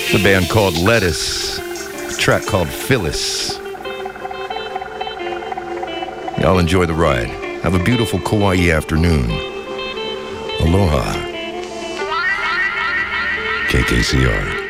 It's a band called Lettuce, a track called Phyllis. Y'all enjoy the ride. Have a beautiful Kauai afternoon. Aloha. KKCR.